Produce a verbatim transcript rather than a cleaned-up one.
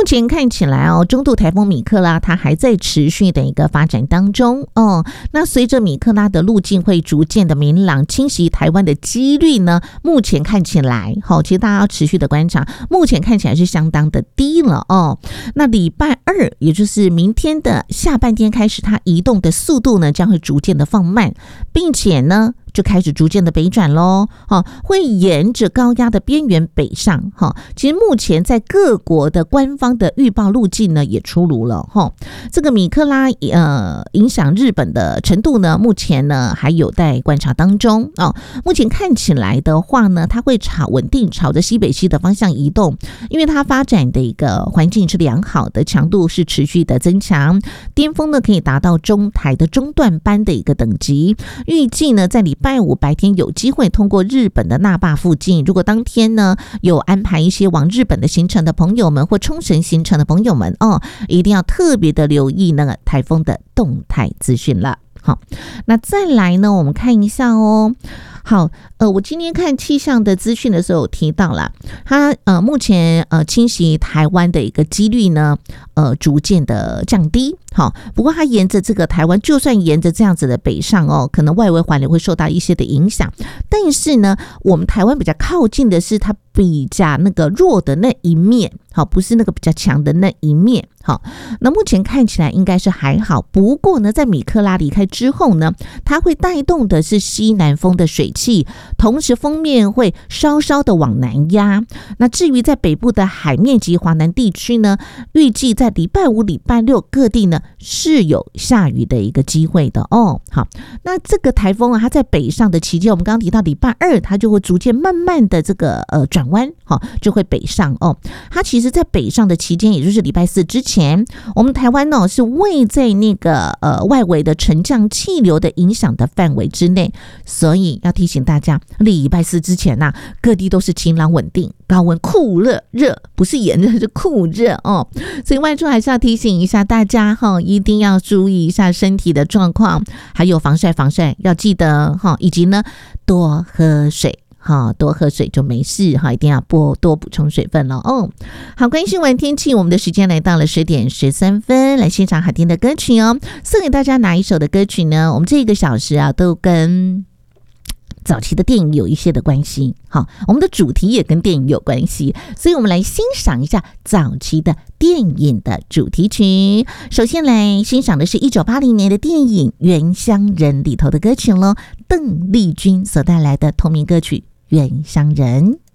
前看起来哦，中度台风米克拉它还在持续的一个发展当中哦。那随着米克拉的路径会逐渐的明朗，侵袭台湾的几率呢，目前看起来，好、哦，其实大家要持续的观察，目前看起来是相当的低了哦。那礼拜二，也就是明天的下半天开始，它移动的速度呢将会逐渐的放慢，并且呢。就开始逐渐的北转咯，哦，会沿着高压的边缘北上，哈、哦。其实目前在各国的官方的预报路径呢也出炉了，哈、哦。这个米克拉呃影响日本的程度呢，目前呢还有待观察当中哦。目前看起来的话呢，它会朝稳定朝着西北西的方向移动，因为它发展的一个环境是良好的，强度是持续的增强，巅峰呢可以达到中台的中段班的一个等级，预计呢在礼拜拜五白天有机会通过日本的那霸附近，如果当天呢有安排一些往日本的行程的朋友们或冲绳行程的朋友们哦，一定要特别的留意那个台风的动态资讯了。好，那再来呢，我们看一下哦。好，呃，我今天看气象的资讯的时候有提到了，它呃目前呃侵袭台湾的一个几率呢，呃逐渐的降低。好，不过它沿着这个台湾，就算沿着这样子的北上哦，可能外围环流会受到一些的影响，但是呢，我们台湾比较靠近的是它比较那个弱的那一面，好，不是那个比较强的那一面。好，那目前看起来应该是还好，不过呢，在米克拉离开之后呢，它会带动的是西南风的水汽，同时锋面会稍稍的往南压。那至于在北部的海面及华南地区呢，预计在礼拜五、礼拜六各地呢是有下雨的一个机会的哦。好，那这个台风啊，它在北上的期间，我们刚刚提到礼拜二，它就会逐渐慢慢的这个呃转弯，好，就会北上哦。它其实在北上的期间，也就是礼拜四之前。我们台湾呢是位在那个呃外围的沉降气流的影响的范围之内，所以要提醒大家，礼拜四之前呐、啊，各地都是晴朗稳定，高温酷热热，不是炎热是酷热哦。所以外出还是要提醒一下大家哈，一定要注意一下身体的状况，还有防晒防晒要记得哈，以及呢多喝水。好，多喝水就没事哈，一定要多多补充水分了哦。好，关于新闻天气，我们的时间来到了十点十三分，来欣赏好听的歌曲哦。送给大家哪一首的歌曲呢？我们这一个小时啊，都跟早期的电影有一些的关系。好，我们的主题也跟电影有关系，所以我们来欣赏一下早期的电影的主题曲。首先来欣赏的是一九八零年的电影《原乡人》里头的歌曲咯，邓丽君所带来的同名歌曲《原乡人》。